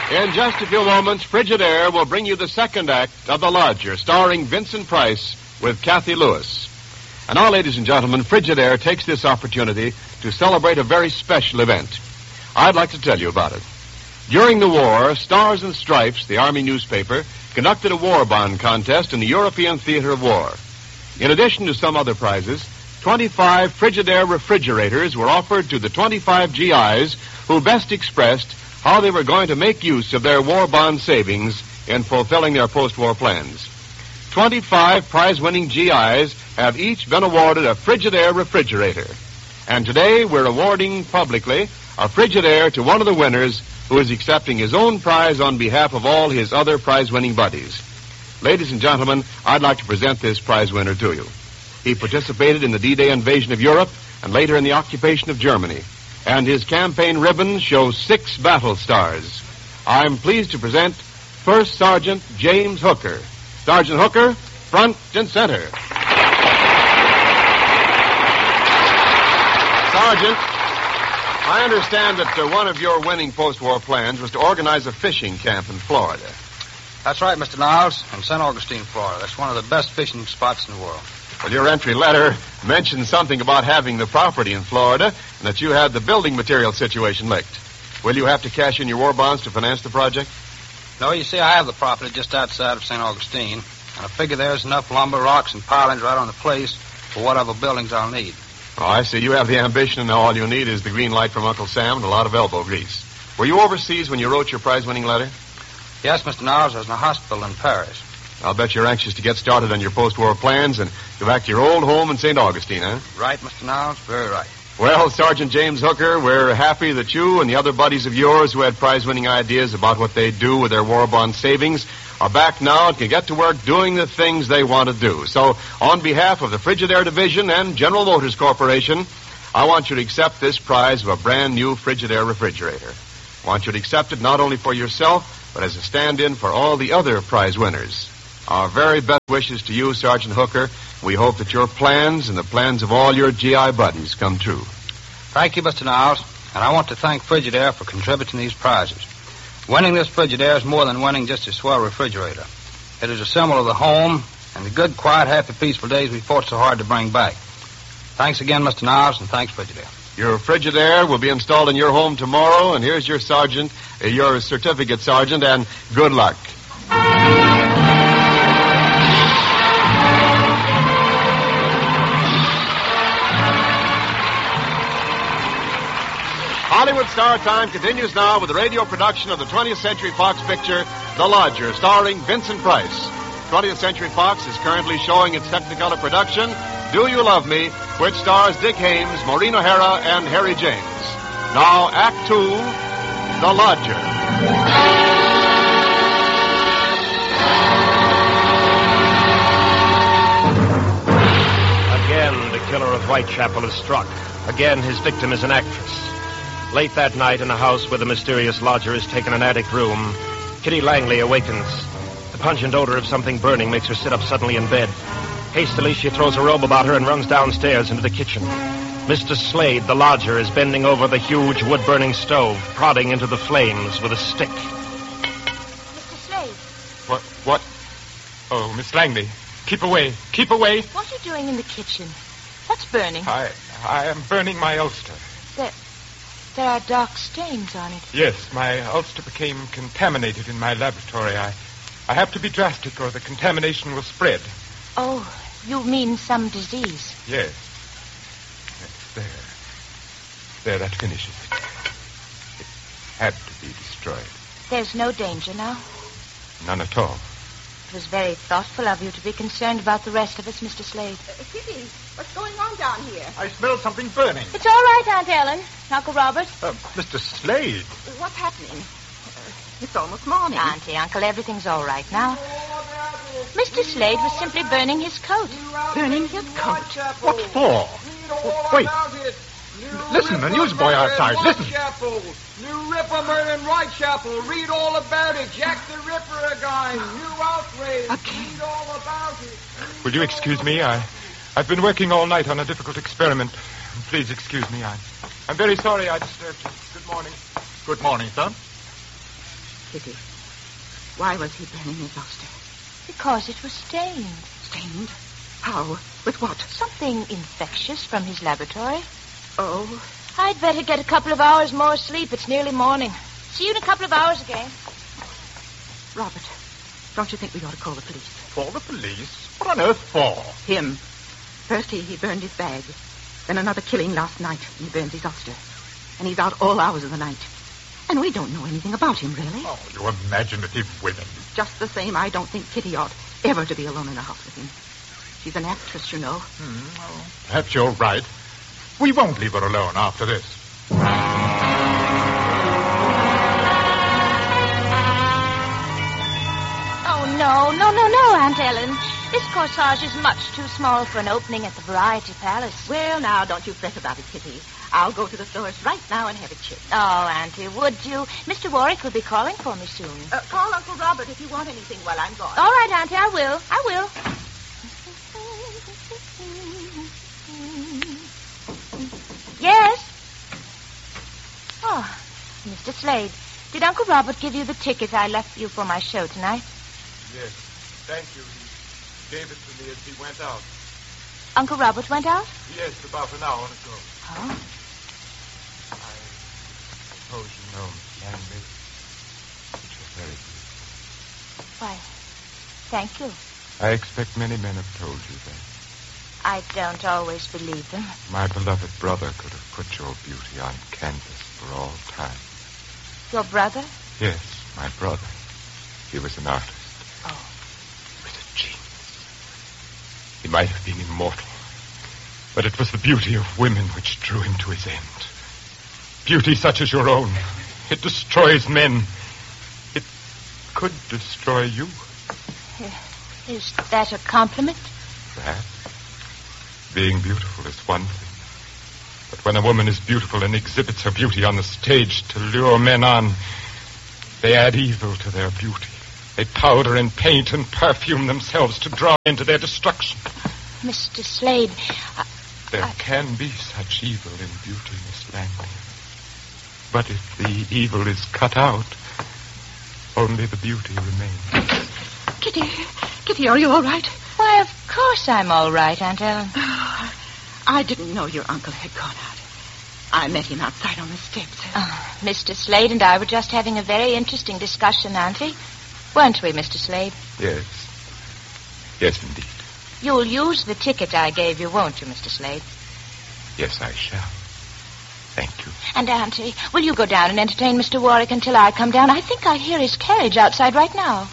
In just a few moments, Frigidaire will bring you the second act of The Lodger, starring Vincent Price with Kathy Lewis. And now, ladies and gentlemen, Frigidaire takes this opportunity to celebrate a very special event. I'd like to tell you about it. During the war, Stars and Stripes, the Army newspaper, conducted a war bond contest in the European theater of war. In addition to some other prizes, 25 Frigidaire refrigerators were offered to the 25 GIs who best expressed how they were going to make use of their war bond savings in fulfilling their post-war plans. 25 prize-winning GIs have each been awarded a Frigidaire refrigerator. And today we're awarding publicly a Frigidaire to one of the winners who is accepting his own prize on behalf of all his other prize-winning buddies. Ladies and gentlemen, I'd like to present this prize winner to you. He participated in the D-Day invasion of Europe and later in the occupation of Germany. And his campaign ribbon shows 6 battle stars. I'm pleased to present First Sergeant James Hooker. Sergeant Hooker, front and center. Sergeant, I understand that one of your winning post-war plans was to organize a fishing camp in Florida. That's right, Mr. Niles, in St. Augustine, Florida. That's one of the best fishing spots in the world. Well, your entry letter mentioned something about having the property in Florida and that you had the building material situation licked. Will you have to cash in your war bonds to finance the project? No, you see, I have the property just outside of St. Augustine, and I figure there's enough lumber, rocks, and pilings right on the place for whatever buildings I'll need. Oh, I see. You have the ambition, and all you need is the green light from Uncle Sam and a lot of elbow grease. Were you overseas when you wrote your prize-winning letter? Yes, Mr. Niles, I was in a hospital in Paris. I'll bet you're anxious to get started on your post-war plans and go back to your old home in St. Augustine, huh? Right, Mr. Niles, very right. Well, Sergeant James Hooker, we're happy that you and the other buddies of yours who had prize-winning ideas about what they'd do with their war bond savings are back now and can get to work doing the things they want to do. So, on behalf of the Frigidaire Division and General Motors Corporation, I want you to accept this prize of a brand-new Frigidaire refrigerator. I want you to accept it not only for yourself, but as a stand-in for all the other prize winners. Our very best wishes to you, Sergeant Hooker. We hope that your plans and the plans of all your GI buddies come true. Thank you, Mr. Niles, and I want to thank Frigidaire for contributing these prizes. Winning this Frigidaire is more than winning just a swell refrigerator. It is a symbol of the home and the good, quiet, happy, peaceful days we fought so hard to bring back. Thanks again, Mr. Niles, and thanks, Frigidaire. Your Frigidaire will be installed in your home tomorrow, and here's your sergeant, your certificate, Sergeant, and good luck. Hollywood Star Time continues now with the radio production of the 20th Century Fox picture, The Lodger, starring Vincent Price. 20th Century Fox is currently showing its Technicolor production, Do You Love Me, which stars Dick Haymes, Maureen O'Hara, and Harry James. Now, Act 2, The Lodger. Again, the killer of Whitechapel is struck. Again, his victim is an actress. Late that night, in a house where the mysterious lodger has taken an attic room, Kitty Langley awakens. The pungent odor of something burning makes her sit up suddenly in bed. Hastily, she throws a robe about her and runs downstairs into the kitchen. Mr. Slade, the lodger, is bending over the huge wood-burning stove, prodding into the flames with a stick. Mr. Slade. What? Oh, Miss Langley, keep away. Keep away. What are you doing in the kitchen? What's burning? I am burning my ulster. There are dark stains on it. Yes, my ulster became contaminated in my laboratory. I have to be drastic or the contamination will spread. Oh, you mean some disease? Yes. There, that finishes it. It had to be destroyed. There's no danger now? None at all. It was very thoughtful of you to be concerned about the rest of us, Mr. Slade. Kitty, what's going on down here? I smell something burning. It's all right, Aunt Ellen. Uncle Robert. Mr. Slade. What's happening? It's almost morning. Auntie, Uncle, everything's all right now. Mr. Slade was simply burning his coat. Burning his coat? What for? Wait. Listen, the newsboy outside. Listen. New Ripper murder in Whitechapel. Read all about it. Jack the Ripper again. New outrage. Read all about it. Will you excuse me? I've been working all night on a difficult experiment. Please excuse me. I'm very sorry I disturbed you. Good morning. Good morning, sir. Kitty, why was he burning his ulster? Because it was stained. Stained? How? With what? Something infectious from his laboratory. Oh. I'd better get a couple of hours more sleep. It's nearly morning. See you in a couple of hours again. Robert, don't you think we ought to call the police? For the police? What on earth for? Him. First he burned his bag. Then another killing last night, and he burned his ulster. And he's out all hours of the night. And we don't know anything about him, really. Oh, you imaginative women. Just the same, I don't think Kitty ought ever to be alone in the house with him. She's an actress, you know. Well, perhaps you're right. We won't leave her alone after this. Oh, no, Aunt Ellen. This corsage is much too small for an opening at the Variety Palace. Well, now, don't you fret about it, Kitty. I'll go to the stores right now and have it checked. Oh, Auntie, would you? Mr. Warwick will be calling for me soon. Call Uncle Robert if you want anything while I'm gone. All right, Auntie, I will. Yes? Oh, Mr. Slade, did Uncle Robert give you the ticket I left you for my show tonight? Yes, thank you. He gave it to me as he went out. Uncle Robert went out? Yes, about an hour ago. Oh? I suppose you know Miss Langley. Which is very good. Why, thank you. I expect many men have told you that. I don't always believe them. My beloved brother could have put your beauty on canvas for all time. Your brother? Yes, my brother. He was an artist. Oh. He was a genius. He might have been immortal, but it was the beauty of women which drew him to his end. Beauty such as your own. It destroys men. It could destroy you. Is that a compliment? Perhaps. Being beautiful is one thing. But when a woman is beautiful and exhibits her beauty on the stage to lure men on, they add evil to their beauty. They powder and paint and perfume themselves to draw into their destruction. Mr. Slade, There can be such evil in beauty, Miss Langley. But if the evil is cut out, only the beauty remains. Kitty, are you all right? Why, of course I'm all right, Aunt Ellen. I didn't know your uncle had gone out. I met him outside on the steps. Mr. Slade and I were just having a very interesting discussion, Auntie. Weren't we, Mr. Slade? Yes. Yes, indeed. You'll use the ticket I gave you, won't you, Mr. Slade? Yes, I shall. Thank you. And, Auntie, will you go down and entertain Mr. Warwick until I come down? I think I hear his carriage outside right now.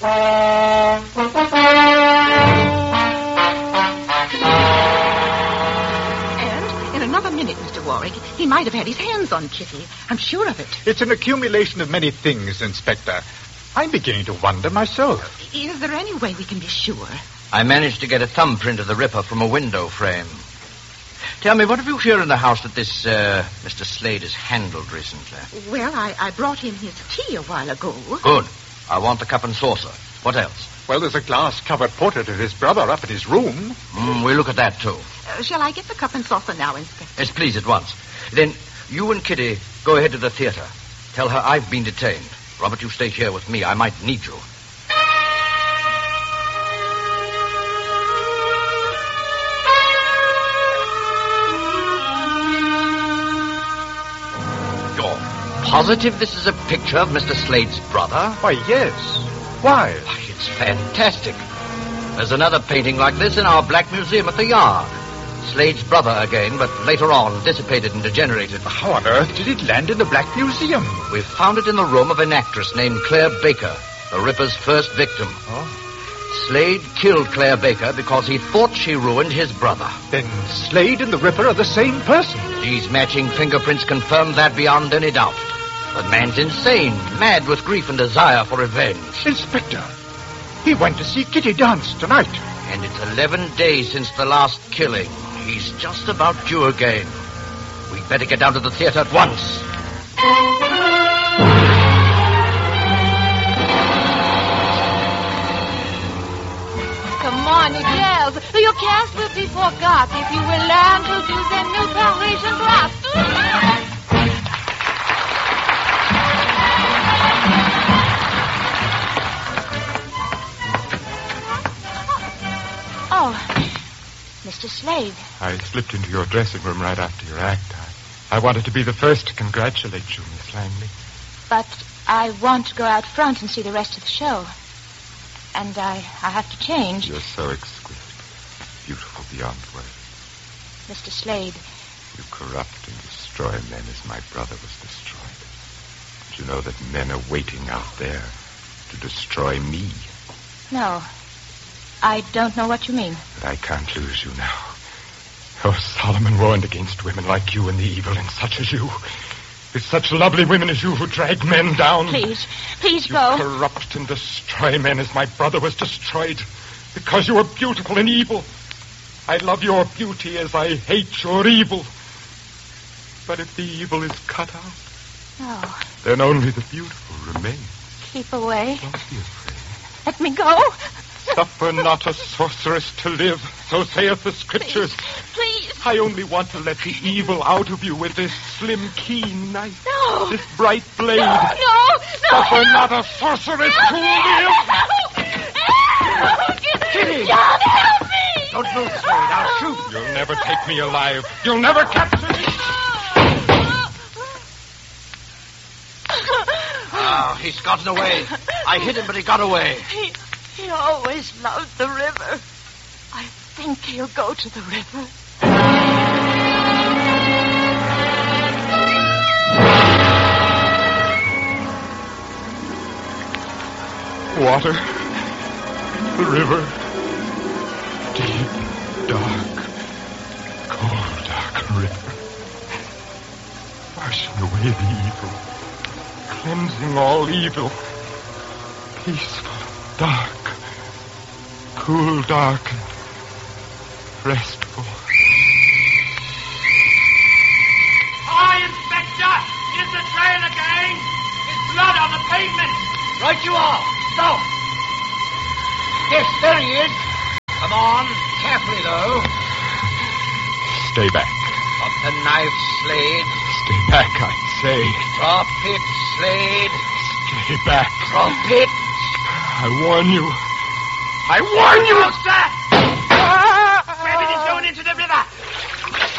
And in another minute, Mr. Warwick, he might have had his hands on Kitty. I'm sure of it. It's an accumulation of many things, Inspector. I'm beginning to wonder myself. Is there any way we can be sure? I managed to get a thumbprint of the Ripper from a window frame. Tell me, what have you here in the house that this, Mr. Slade has handled recently? Well, I brought him his tea a while ago. Good. I want the cup and saucer. What else? Well, there's a glass-covered portrait of his brother up in his room. We'll look at that, too. Shall I get the cup and saucer now, Inspector? Yes, please, at once. Then, you and Kitty go ahead to the theater. Tell her I've been detained. Robert, you stay here with me. I might need you. Positive this is a picture of Mr. Slade's brother? Why, yes. Why? Why, it's fantastic. There's another painting like this in our Black Museum at the Yard. Slade's brother again, but later on dissipated and degenerated. How on earth did it land in the Black Museum? We found it in the room of an actress named Claire Baker, the Ripper's first victim. Oh? Slade killed Claire Baker because he thought she ruined his brother. Then Slade and the Ripper are the same person. These matching fingerprints confirm that beyond any doubt. The man's insane, mad with grief and desire for revenge. Inspector, he went to see Kitty dance tonight. And it's 11 days since the last killing. He's just about due again. We'd better get down to the theater at once. Come on, girls. Your cast will be forgot if you will learn to do the new Parisian glass. Slade. I slipped into your dressing room right after your act. I wanted to be the first to congratulate you, Miss Langley. But I want to go out front and see the rest of the show. And I have to change. You're so exquisite. Beautiful beyond words. Mr. Slade. You corrupt and destroy men as my brother was destroyed. Don't you know that men are waiting out there to destroy me? No. I don't know what you mean. But I can't lose you now. Oh, Solomon warned against women like you and the evil in such as you. It's such lovely women as you who drag men down. Please you go. You corrupt and destroy men as my brother was destroyed. Because you are beautiful and evil. I love your beauty as I hate your evil. But if the evil is cut out, no, then only the beautiful remain. Keep away. Don't be afraid. Let me go. Suffer not a sorceress to live, so saith the Scriptures. Please. I only want to let the evil out of you with this slim, keen knife. No. This bright blade. No. Suffer not a sorceress to live. Kitty. John, help me. Don't move, Slade. I'll shoot. You'll never take me alive. You'll never capture me. Oh, he's gotten away. I hit him, but he got away. He always loved the river. I think he'll go to the river. Water. The river. Deep, dark, cold, dark river. Washing away the evil. Cleansing all evil. Peaceful, dark. Cool, dark, and restful. Hi, Inspector! Here's the trail again! There's blood on the pavement! Right you are. Stop. Yes, there he is. Come on. Carefully, though. Stay back. Drop the knife, Slade. Stay back, I say. Drop it, Slade. Stay back. Drop it. I warn you. I warn you! Sir!